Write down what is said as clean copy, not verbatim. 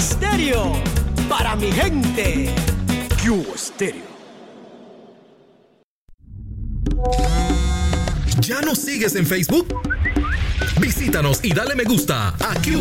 Estéreo, para mi gente. Cuba Estéreo. ¿Ya nos sigues en Facebook? Visítanos y dale me gusta a Cuba